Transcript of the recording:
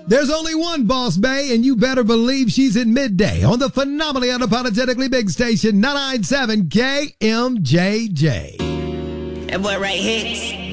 There's only one Boss Bay, and you better believe she's in midday on the phenomenally unapologetically big station 997 KMJJ. That boy right here.